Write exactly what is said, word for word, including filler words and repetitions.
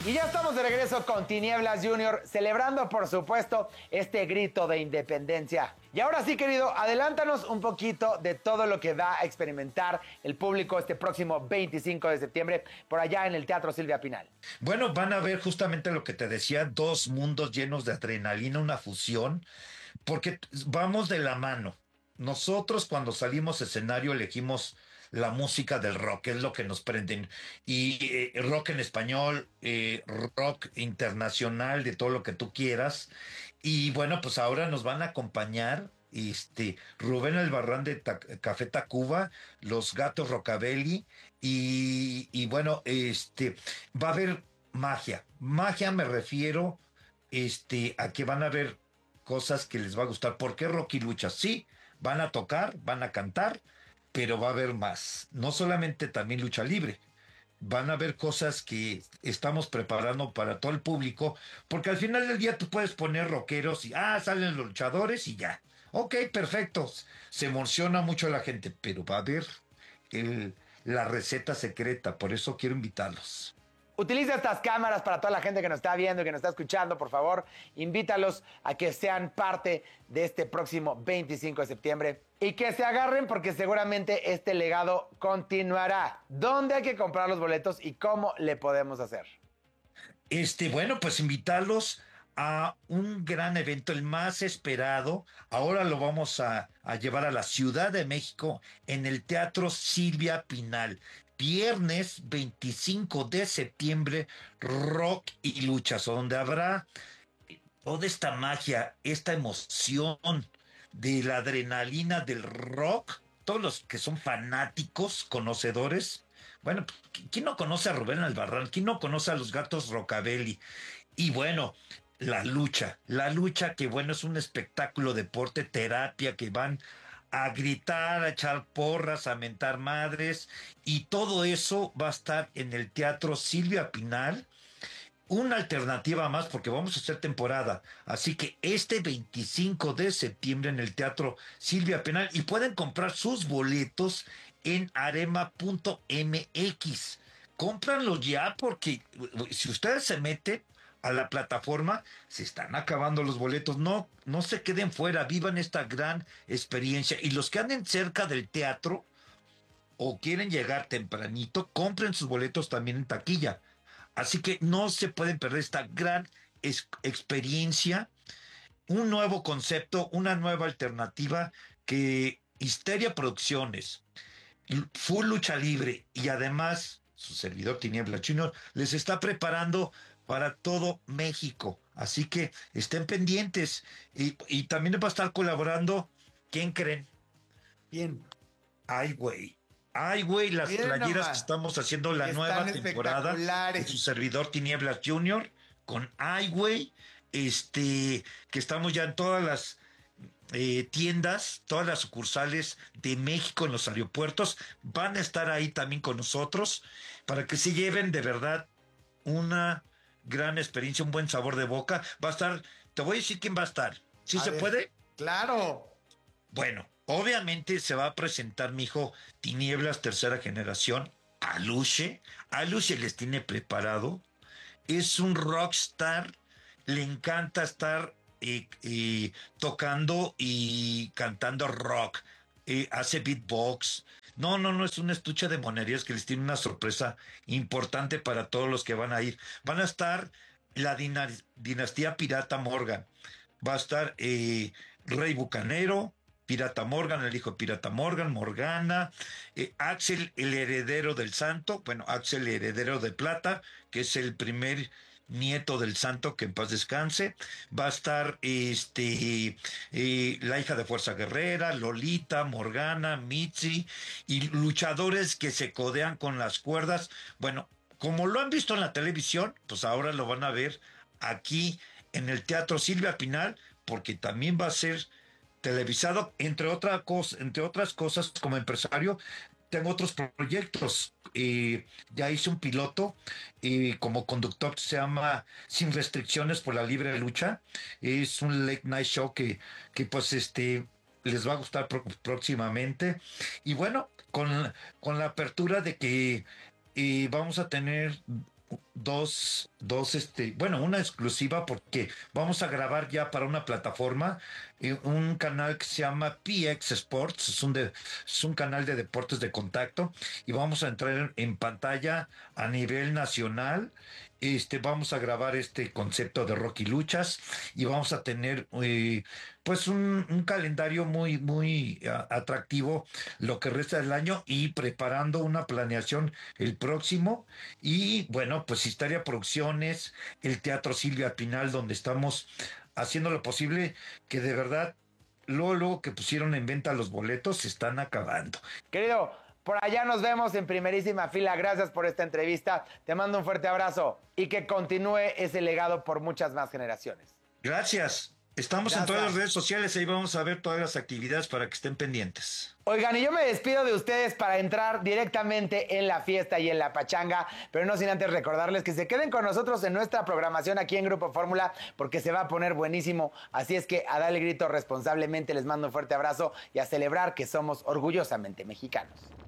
Y ya estamos de regreso con Tinieblas Junior, celebrando, por supuesto, este grito de independencia. Y ahora sí, querido, adelántanos un poquito de todo lo que va a experimentar el público este próximo veinticinco de septiembre por allá en el Teatro Silvia Pinal. Bueno, van a ver justamente lo que te decía, dos mundos llenos de adrenalina, una fusión, porque vamos de la mano. Nosotros cuando salimos a escenario elegimos la música del rock, es lo que nos prenden. Y eh, rock en español, eh, rock internacional, de todo lo que tú quieras. Y bueno, pues ahora nos van a acompañar este, Rubén Albarrán de Ta- Café Tacuba, Los Gatos Rockabilly, y, y bueno, este, va a haber magia. Magia me refiero este, a que van a haber cosas que les va a gustar. ¿Por qué Rocky Lucha? Sí, van a tocar, van a cantar, pero va a haber más. No solamente también lucha libre. Van a haber cosas que estamos preparando para todo el público, porque al final del día tú puedes poner rockeros y, ah, salen los luchadores y ya. Ok, perfecto. Se emociona mucho la gente, pero va a haber el, la receta secreta, por eso quiero invitarlos. Utiliza estas cámaras para toda la gente que nos está viendo y que nos está escuchando, por favor. Invítalos a que sean parte de este próximo veinticinco de septiembre y que se agarren porque seguramente este legado continuará. ¿Dónde hay que comprar los boletos y cómo le podemos hacer? Este, bueno, pues invitarlos a un gran evento, el más esperado. Ahora lo vamos a, a llevar a la Ciudad de México en el Teatro Silvia Pinal. Viernes veinticinco de septiembre, rock y luchas, donde habrá toda esta magia, esta emoción de la adrenalina del rock, todos los que son fanáticos, conocedores. Bueno, ¿quién no conoce a Rubén Albarrán? ¿Quién no conoce a los Gatos Rockabilly? Y bueno, la lucha, la lucha que bueno es un espectáculo, deporte, terapia, que van a gritar, a echar porras, a mentar madres, y todo eso va a estar en el Teatro Silvia Pinal, una alternativa más porque vamos a hacer temporada. Así que este veinticinco de septiembre en el Teatro Silvia Penal y pueden comprar sus boletos en arema punto m x. Cómpranlos ya porque si ustedes se meten a la plataforma, se están acabando los boletos. No, no se queden fuera, vivan esta gran experiencia. Y los que anden cerca del teatro o quieren llegar tempranito, compren sus boletos también en taquilla. Así que no se pueden perder esta gran ex- experiencia, un nuevo concepto, una nueva alternativa que Histeria Producciones, Full Lucha Libre y además su servidor Tiniebla Junior les está preparando para todo México. Así que estén pendientes y, y también va a estar colaborando. ¿Quién creen? Bien. Ay, güey. Ay, güey, las Miren playeras que nomás. estamos haciendo la Están nueva temporada de su espectaculares. servidor Tinieblas Junior con Ay, güey, este, que estamos ya en todas las eh, tiendas, todas las sucursales de México en los aeropuertos, van a estar ahí también con nosotros para que se lleven de verdad una gran experiencia, un buen sabor de boca. Va a estar, te voy a decir quién va a estar. ¿Sí A se ver. puede? Claro. Bueno, obviamente se va a presentar mi hijo Tinieblas tercera generación, Aluche. Aluche les tiene preparado. Es un rockstar. Le encanta estar eh, eh, tocando y cantando rock. Eh, hace beatbox. No, no, no, es un estuche de monerías que les tiene una sorpresa importante para todos los que van a ir. Van a estar la dina- dinastía Pirata Morgan. Va a estar eh, Rey Bucanero, Pirata Morgan, el hijo de Pirata Morgan, Morgana, eh, Axel, el heredero del santo, bueno, Axel, el heredero de plata, que es el primer nieto del santo, que en paz descanse. Va a estar este eh, la hija de Fuerza Guerrera, Lolita, Morgana, Mitzi, y luchadores que se codean con las cuerdas. Bueno, como lo han visto en la televisión, pues ahora lo van a ver aquí en el Teatro Silvia Pinal, porque también va a ser televisado, entre, otra cosa, entre otras cosas, como empresario, tengo otros proyectos. Eh, ya hice un piloto eh, como conductor, se llama Sin Restricciones por la Libre Lucha. Es un late night show que, que pues este les va a gustar pro- próximamente. Y bueno, con, con la apertura de que eh, vamos a tener dos, dos, este, bueno, una exclusiva porque vamos a grabar ya para una plataforma, eh, un canal que se llama P X Sports, es un, de, es un canal de deportes de contacto y vamos a entrar en, en pantalla a nivel nacional. Este, vamos a grabar este concepto de Rocky Luchas y vamos a tener eh, pues un, un calendario muy, muy a, atractivo lo que resta del año y preparando una planeación el próximo. Y bueno, pues Histeria Producciones, el Teatro Silvia Pinal, donde estamos haciendo lo posible, que de verdad, luego, luego que pusieron en venta los boletos, se están acabando. Querido, por allá nos vemos en primerísima fila. Gracias por esta entrevista. Te mando un fuerte abrazo y que continúe ese legado por muchas más generaciones. Gracias. Estamos Gracias. en todas las redes sociales, ahí vamos a ver todas las actividades para que estén pendientes. Oigan, y yo me despido de ustedes para entrar directamente en la fiesta y en la pachanga, pero no sin antes recordarles que se queden con nosotros en nuestra programación aquí en Grupo Fórmula, porque se va a poner buenísimo. Así es que a darle grito responsablemente, les mando un fuerte abrazo y a celebrar que somos orgullosamente mexicanos.